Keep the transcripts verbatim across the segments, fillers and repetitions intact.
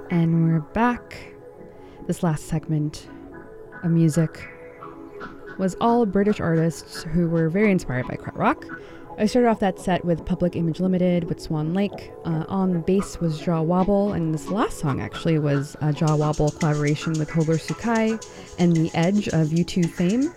And we're back. This last segment of music was all British artists who were very inspired by krautrock. I started off that set with Public Image Limited with Swan Lake. Uh, on bass was Jaw Wobble, and this last song actually was a Jaw Wobble collaboration with Hogler Sukai and The Edge of U two fame.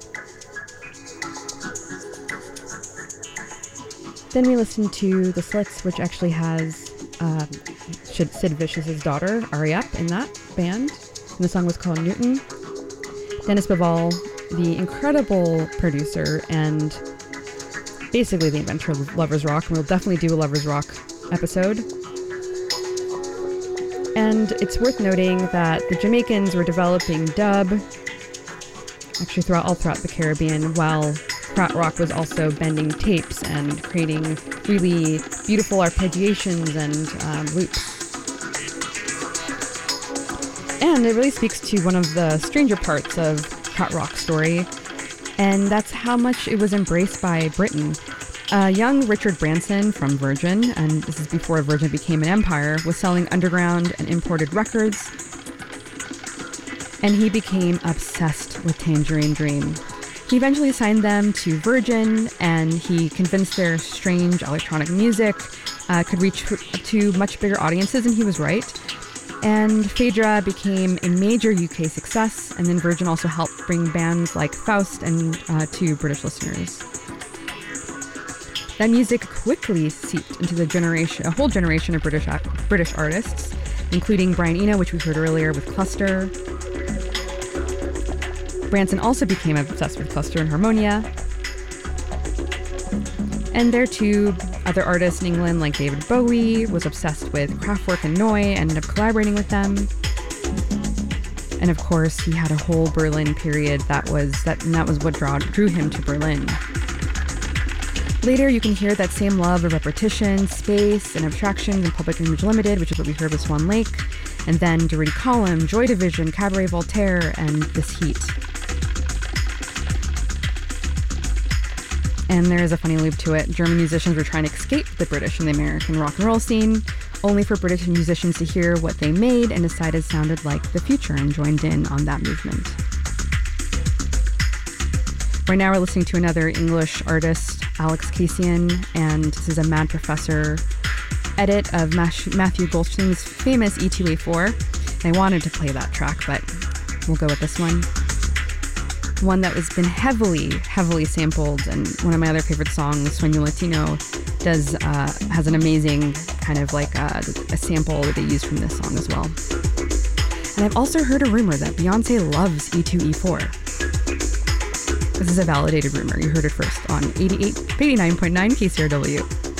Then we listened to The Slits, which actually has uh, Sid Vicious's daughter, Ariep, in that band. And the song was called Newton. Dennis Bivol, the incredible producer and basically the inventor of Lovers Rock, and we'll definitely do a Lovers Rock episode. And it's worth noting that the Jamaicans were developing dub, actually throughout all throughout the Caribbean, while krautrock was also bending tapes and creating really beautiful arpeggiations and um, loops. And it really speaks to one of the stranger parts of krautrock's story, and that's how much it was embraced by Britain. Uh, young Richard Branson from Virgin, and this is before Virgin became an empire, was selling underground and imported records, and he became obsessed with Tangerine Dream. He eventually signed them to Virgin, and he convinced their strange electronic music uh, could reach to much bigger audiences, and he was right. And Phaedra became a major U K success, and then Virgin also helped bring bands like Faust and uh, to British listeners. That music quickly seeped into the generation, a whole generation of British British artists, including Brian Eno, which we heard earlier with Cluster. Branson also became obsessed with Cluster and Harmonia. And there too, other artists in England like David Bowie was obsessed with Kraftwerk and Neu, ended up collaborating with them. And of course, he had a whole Berlin period that was that, and that was what draw, drew him to Berlin. Later, you can hear that same love of repetition, space, and abstractions in Public Image Limited, which is what we heard with Swan Lake, and then Dirty Column, Joy Division, Cabaret Voltaire, and This Heat. And there is a funny loop to it. German musicians were trying to escape the British and the American rock and roll scene, only for British musicians to hear what they made and decided it sounded like the future and joined in on that movement. Right now we're listening to another English artist, Alex Kasian, and this is a Mad Professor edit of Matthew Goldstein's famous E two A four. And I wanted to play that track, but we'll go with this one. One that has been heavily, heavily sampled, and one of my other favorite songs, Sueño Latino, does uh, has an amazing kind of like uh, a sample that they use from this song as well. And I've also heard a rumor that Beyonce loves E two E four. This is a validated rumor. You heard it first on eighty-eight, eighty-nine point nine K C R W.